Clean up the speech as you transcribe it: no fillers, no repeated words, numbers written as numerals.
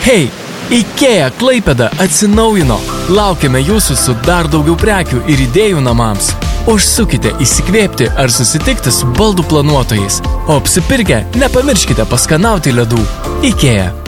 Hei, IKEA Klaipėda atsinaujino. Laukiame jūsų su dar daugiau prekių ir idėjų namams. Užsukite įsikvėpti ar susitikti su baldų planuotojais. O apsipirkę, nepamirškite paskanauti ledų. IKEA.